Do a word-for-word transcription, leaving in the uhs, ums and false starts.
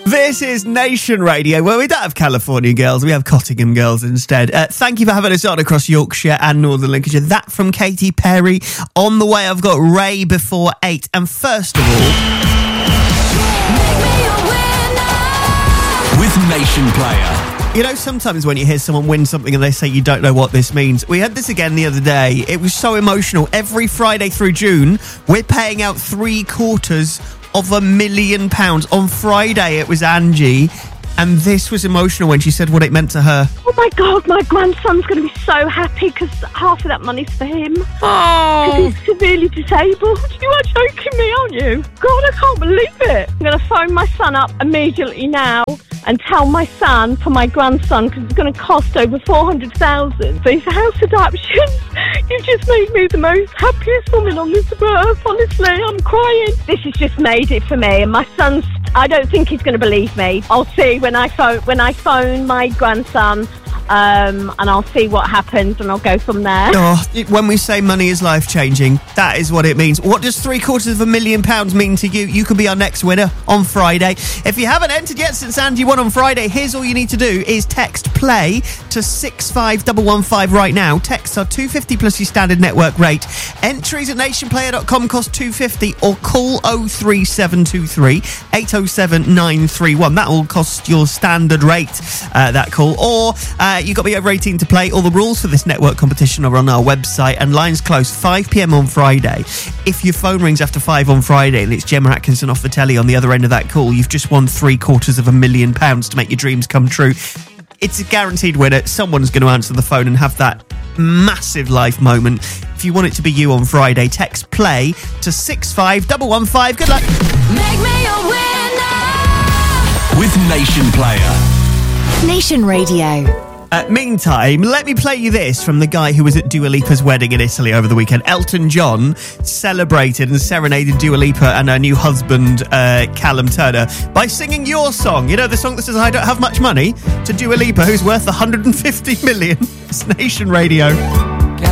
This is Nation Radio, where we don't have California girls, we have Cottingham girls instead. Uh, thank you for having us on across Yorkshire and Northern Lincolnshire. That from Katy Perry. On the way, I've got Ray before eight. And first of all... With Nation Player. You know, sometimes when you hear someone win something and they say you don't know what this means. We had this again the other day. It was so emotional. Every Friday through June, we're paying out three quarters of a million pounds. On Friday, it was Angie, and this was emotional when she said what it meant to her. Oh my God, my grandson's going to be so happy because half of that money's for him. Oh, Because he's severely disabled. You are joking me, aren't you? God, I can't believe it. I'm going to phone my son up immediately now and tell my son for my grandson, because it's going to cost over four hundred thousand dollars for his house adoption. You've just made me the most happiest woman on this earth, honestly. I'm crying. This has just made it for me, and my son's, I don't think he's going to believe me. I'll see when I phone, when I phone my grandson, um, and I'll see what happens, and I'll go from there. Oh, it- when we say money is life-changing, that is what it means. What does three quarters of a million pounds mean to you? You could be our next winner on Friday. If you haven't entered yet since Andy won on Friday, here's all you need to do is text PLAY to six five one one five right now. Texts are two hundred fifty plus your standard network rate. Entries at nation player dot com cost two hundred fifty, or call oh three seven two three eight oh seven nine three one. That will cost your standard rate, uh, that call. Or uh, you've got to be over eighteen to play. All the rules for this network competition are on our website, and lines close five p.m. on Friday. If your phone rings after five on Friday and it's Gemma Atkinson off the telly on the other end of that call, you've just won three quarters of a million pounds to make your dreams come true. It's a guaranteed winner. Someone's going to answer the phone and have that massive life moment. If you want it to be you on Friday, text PLAY to six five one one five. Good luck. Make me a winner. With Nation Player. Nation Radio. Uh, meantime, let me play you this from the guy who was at Dua Lipa's wedding in Italy over the weekend. Elton John celebrated and serenaded Dua Lipa and her new husband, uh, Callum Turner, by singing your song. You know, the song that says, I don't have much money, to Dua Lipa, who's worth one hundred fifty million. It's Nation Radio.